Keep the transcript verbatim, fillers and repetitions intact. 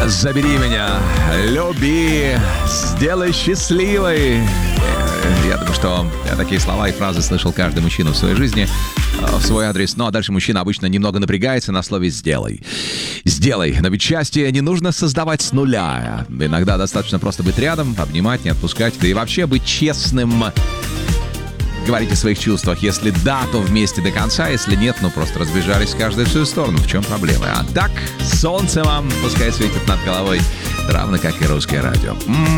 Забери меня, люби, сделай счастливой. Я думаю, что такие слова и фразы слышал каждый мужчина в своей жизни, в свой адрес. Ну, а дальше мужчина обычно немного напрягается на слове «сделай». Сделай. Но ведь счастье не нужно создавать с нуля. Иногда достаточно просто быть рядом, обнимать, не отпускать, да и вообще быть честным. Говорить о своих чувствах. Если да, то вместе до конца. Если нет, ну просто разбежались каждый в свою сторону. В чем проблема? А так, солнце вам пускай светит над головой, равно как и русское радио. М-м-м.